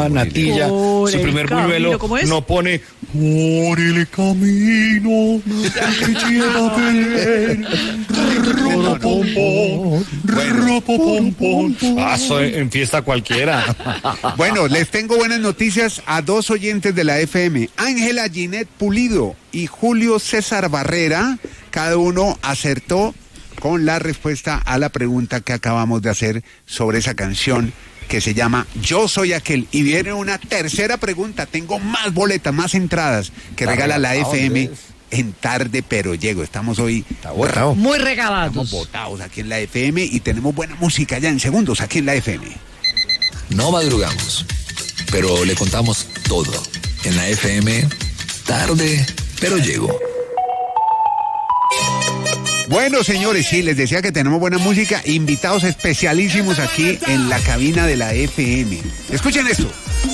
Maluma, Natilla, su primer buñuelo no pone por el camino que lleva a Belén. Eso en fiesta cualquiera. Bueno, les tengo buenas noticias a dos oyentes de la FM. Ángela Ginette Pulido y Julio César Barrera, cada uno acertó con la respuesta a la pregunta que acabamos de hacer sobre esa canción que se llama Yo Soy Aquel. Y viene una tercera pregunta. Tengo más boletas, más entradas que regala la FM en Tarde Pero Llego. Estamos hoy muy regalados. Estamos botados aquí en la FM y tenemos buena música ya en segundos aquí en la FM. No madrugamos, pero le contamos todo. En la FM, Tarde Pero Llego. Bueno, señores, sí, les decía que tenemos buena música, invitados especialísimos aquí en la cabina de la FM. Escuchen esto.